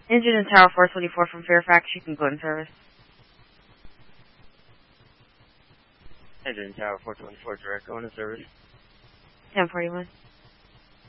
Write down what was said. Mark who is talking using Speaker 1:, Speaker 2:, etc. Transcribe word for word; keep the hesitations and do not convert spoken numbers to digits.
Speaker 1: Engine and Tower four twenty-four from Fairfax, you can go in service.
Speaker 2: Engine and Tower four twenty-four, direct, go into service.
Speaker 1: ten forty-one.